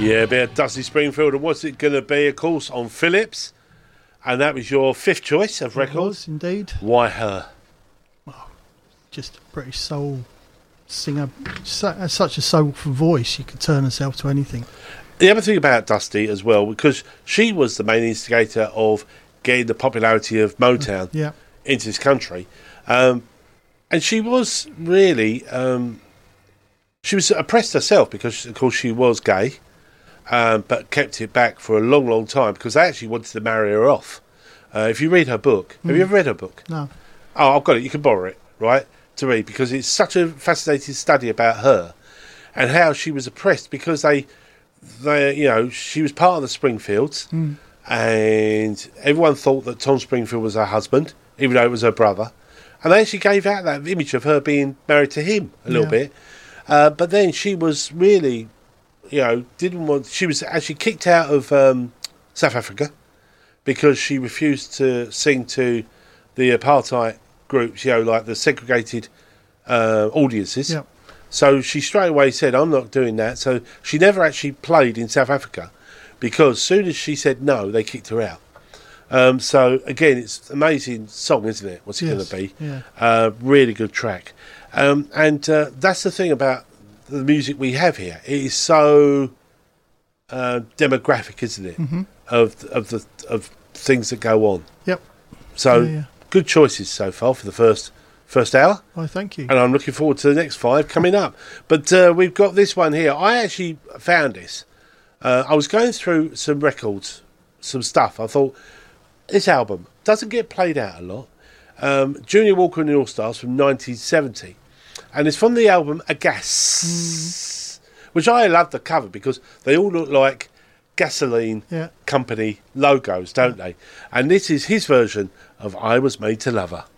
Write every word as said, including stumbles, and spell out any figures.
Yeah, a bit of Dusty Springfield. And what's it going to be, of course, on Philips? And that was your fifth choice of records. It was, indeed. Why her? Oh, just a British soul singer. Su- such a soulful voice, you could turn herself to anything. The other thing about Dusty as well, because she was the main instigator of getting the popularity of Motown yeah. into this country. Um, and she was really... Um, she was oppressed herself because, of course, she was gay. Um, but kept it back for a long, long time because they actually wanted to marry her off. Uh, if you read her book, have mm. you ever read her book? No. Oh, I've got it. You can borrow it, right, to read because it's such a fascinating study about her and how she was oppressed because they, they, you know, she was part of the Springfields, mm. and everyone thought that Tom Springfield was her husband, even though it was her brother, and they actually gave out that image of her being married to him a little yeah. bit. Uh, but then she was really. You know, didn't want. She was actually kicked out of um, South Africa because she refused to sing to the apartheid groups. You know, like the segregated uh, audiences. Yep. So she straight away said, "I'm not doing that." So she never actually played in South Africa because as soon as she said no, they kicked her out. Um, so again, it's an amazing song, isn't it? What's it yes. going to be? Yeah. Uh, really good track, um, and uh, that's the thing about the music we have here. It is so uh, demographic, isn't it? Mm-hmm. Of of the of things that go on. Yep. So yeah, yeah. good choices so far for the first first hour. Oh, thank you. And I'm looking forward to the next five coming up. But uh, we've got this one here. I actually found this. Uh, I was going through some records, some stuff. I thought this album doesn't get played out a lot. Um, Junior Walker and the All Stars from nineteen seventy. And it's from the album A Gas, mm. which I love the cover because they all look like gasoline yeah. company logos, don't yeah. they? And this is his version of I Was Made to Love Her.